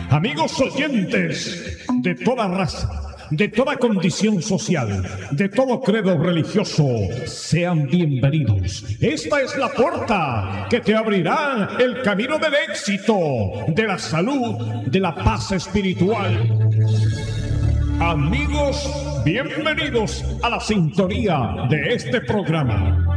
Amigos oyentes de toda raza, de toda condición social, de todo credo religioso, sean bienvenidos. Esta es la puerta que te abrirá el camino del éxito, de la salud, de la paz espiritual. Amigos, bienvenidos a la sintonía de este programa.